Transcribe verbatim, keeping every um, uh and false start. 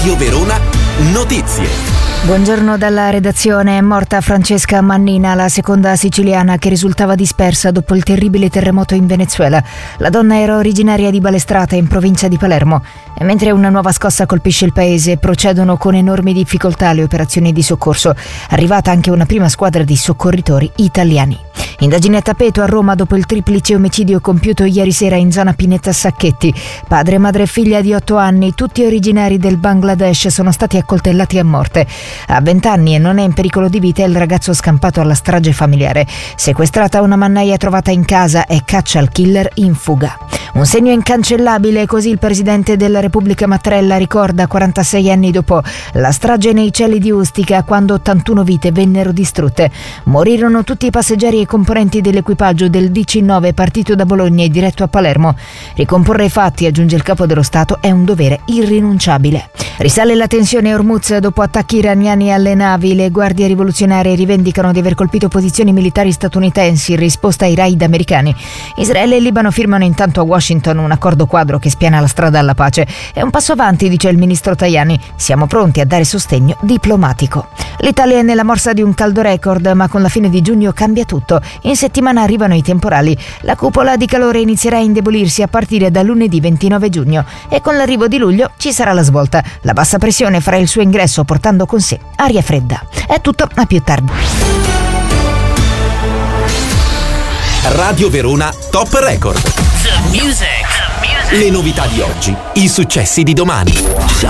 Radio Verona Notizie. Buongiorno dalla redazione. È morta Francesca Mannina, la seconda siciliana che risultava dispersa dopo il terribile terremoto in Venezuela. La donna era originaria di Balestrata, in provincia di Palermo. E mentre una nuova scossa colpisce il paese, procedono con enormi difficoltà le operazioni di soccorso. Arrivata anche una prima squadra di soccorritori italiani. Indagine a tappeto a Roma dopo il triplice omicidio compiuto ieri sera in zona Pineta Sacchetti. Padre, madre e figlia di otto anni, tutti originari del Bangladesh, sono stati accoltellati a morte. Ha vent'anni e non è in pericolo di vita il ragazzo scampato alla strage familiare. Sequestrata una mannaia trovata in casa e caccia al killer in fuga. Un segno incancellabile, così il presidente della Repubblica Mattarella ricorda quarantasei anni dopo la strage nei cieli di Ustica, quando ottantuno vite vennero distrutte. Morirono tutti i passeggeri e componenti dell'equipaggio del D C nove partito da Bologna e diretto a Palermo. Ricomporre i fatti, aggiunge il capo dello Stato, è un dovere irrinunciabile. Risale la tensione a Hormuz dopo attacchi iraniani alle navi. Le guardie rivoluzionarie rivendicano di aver colpito posizioni militari statunitensi in risposta ai raid americani. Israele e Libano firmano intanto a Washington un accordo quadro che spiana la strada alla pace. È un passo avanti, dice il ministro Tajani. Siamo pronti a dare sostegno diplomatico. L'Italia è nella morsa di un caldo record, ma con la fine di giugno cambia tutto. In settimana arrivano i temporali. La cupola di calore inizierà a indebolirsi a partire da lunedì ventinove giugno e con l'arrivo di luglio ci sarà la svolta. La bassa pressione farà il suo ingresso portando con sé aria fredda. È tutto, a più tardi. Radio Verona Top Record. The music. The music. Le novità di oggi, i successi di domani.